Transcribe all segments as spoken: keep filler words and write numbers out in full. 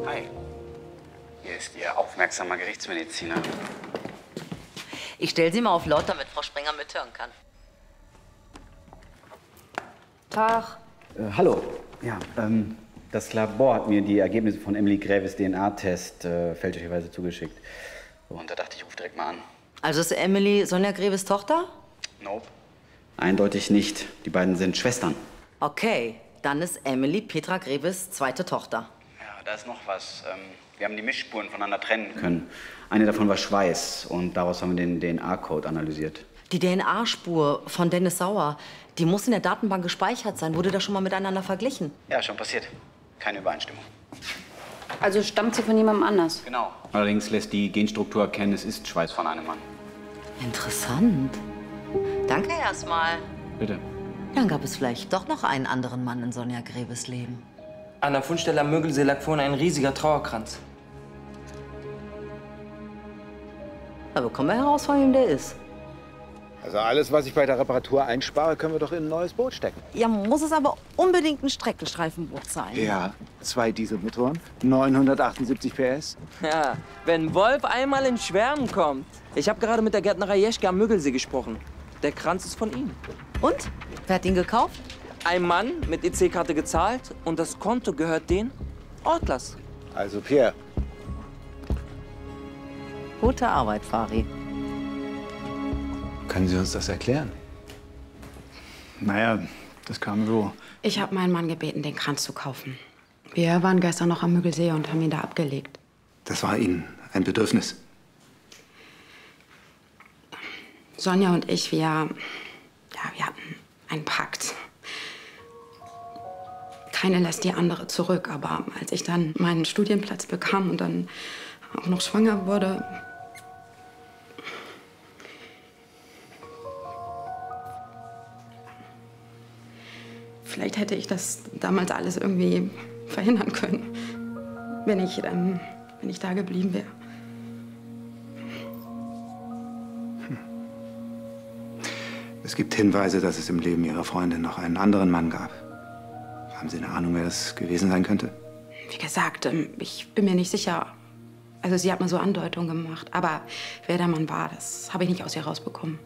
Hi. Hier ist Ihr aufmerksamer Gerichtsmediziner. Ich stelle Sie mal auf laut, damit Frau Sprenger mithören kann. Tag. Äh, hallo. Ja, ähm, das Labor hat mir die Ergebnisse von Emily Gräves D N A-Test äh, fälschlicherweise zugeschickt. So, und da dachte ich, ich rufe direkt mal an. Also ist Emily Sonja Gräves Tochter? Nope. Eindeutig nicht. Die beiden sind Schwestern. Okay, dann ist Emily Petra Gräves zweite Tochter. Ja, da ist noch was. Ähm, wir haben die Mischspuren voneinander trennen können. Eine davon war Schweiß und daraus haben wir den D N A-Code analysiert. Die D N A-Spur von Dennis Sauer, die muss in der Datenbank gespeichert sein. Wurde das schon mal miteinander verglichen? Ja, schon passiert. Keine Übereinstimmung. Also stammt sie von jemandem anders? Genau. Allerdings lässt die Genstruktur erkennen, es ist Schweiß von einem Mann. Interessant. Danke erstmal. Bitte. Dann gab es vielleicht doch noch einen anderen Mann in Sonja Gräves Leben. An der Fundstelle am Mögelsee lag vorhin ein riesiger Trauerkranz. Da bekommen wir heraus, von wem der ist. Also alles, was ich bei der Reparatur einspare, können wir doch in ein neues Boot stecken. Ja, muss es aber unbedingt ein Streckenstreifenboot sein. Ja, zwei Dieselmotoren, neunhundertachtundsiebzig P S. Ja, wenn Wolf einmal in Schwärmen kommt. Ich habe gerade mit der Gärtnerei Jeschke am Mögelsee gesprochen. Der Kranz ist von ihm. Und? Wer hat ihn gekauft? Ein Mann mit E C-Karte gezahlt und das Konto gehört den Ortlers. Also Pierre. Gute Arbeit, Fari. Können Sie uns das erklären? Naja, das kam so. Ich habe meinen Mann gebeten, den Kranz zu kaufen. Wir waren gestern noch am Mögelsee und haben ihn da abgelegt. Das war Ihnen ein Bedürfnis. Sonja und ich, wir, ja, wir hatten einen Pakt. Keine lässt die andere zurück, aber als ich dann meinen Studienplatz bekam und dann auch noch schwanger wurde, vielleicht hätte ich das damals alles irgendwie verhindern können, wenn ich, ähm, wenn ich da geblieben wäre. Es gibt Hinweise, dass es im Leben Ihrer Freundin noch einen anderen Mann gab. Haben Sie eine Ahnung, wer das gewesen sein könnte? Wie gesagt, ähm, ich bin mir nicht sicher. Also sie hat mal so Andeutungen gemacht. Aber wer der Mann war, das habe ich nicht aus ihr rausbekommen.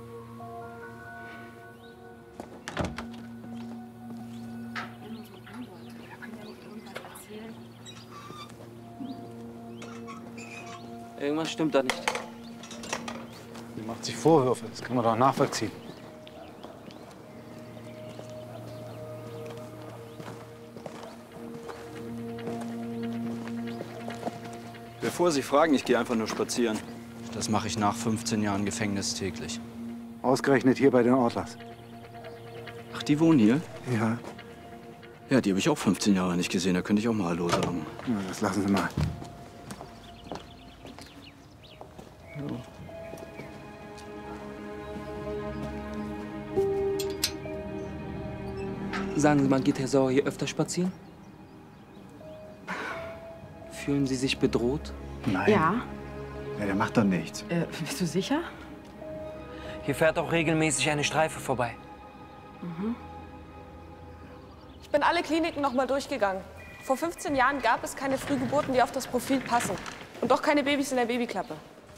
Irgendwas stimmt da nicht. Sie macht sich Vorwürfe. Das kann man doch nachvollziehen. Bevor Sie fragen, ich gehe einfach nur spazieren. Das mache ich nach fünfzehn Jahren Gefängnis täglich. Ausgerechnet hier bei den Ortlers. Ach, die wohnen hier? Ja. Ja, die habe ich auch fünfzehn Jahre nicht gesehen. Da könnte ich auch mal Hallo sagen. Ja, das lassen Sie mal. Sagen Sie mal, geht Herr Sauer hier öfter spazieren? Fühlen Sie sich bedroht? Nein. Ja. Ja, der macht doch nichts. Äh, bist du sicher? Hier fährt auch regelmäßig eine Streife vorbei. Mhm. Ich bin alle Kliniken noch mal durchgegangen. Vor fünfzehn Jahren gab es keine Frühgeburten, die auf das Profil passen. Und auch keine Babys in der Babyklappe.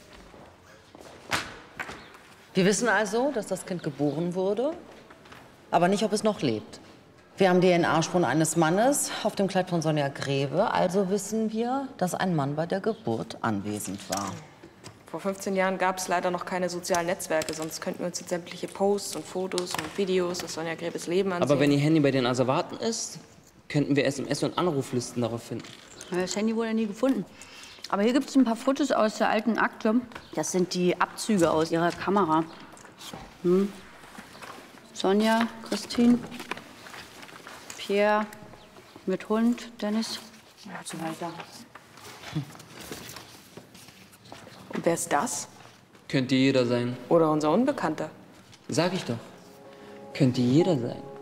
Wir wissen also, dass das Kind geboren wurde, aber nicht, ob es noch lebt. Wir haben D N A-Spuren eines Mannes auf dem Kleid von Sonja Gräve, also wissen wir, dass ein Mann bei der Geburt anwesend war. Vor fünfzehn Jahren gab es leider noch keine sozialen Netzwerke, sonst könnten wir uns jetzt sämtliche Posts und Fotos und Videos aus Sonja Gräves Leben ansehen. Aber wenn Ihr Handy bei den Asservaten ist, könnten wir S M S und Anruflisten darauf finden. Das Handy wurde nie gefunden. Aber hier gibt es ein paar Fotos aus der alten Akte. Das sind die Abzüge aus ihrer Kamera. Hm. Sonja, Christine, Pierre mit Hund, Dennis und so weiter. Und wer ist das? Könnte jeder sein. Oder unser Unbekannter? Sag ich doch. Könnte jeder sein.